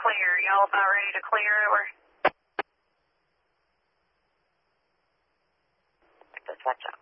clear. Y'all about ready to clear or? Dispatch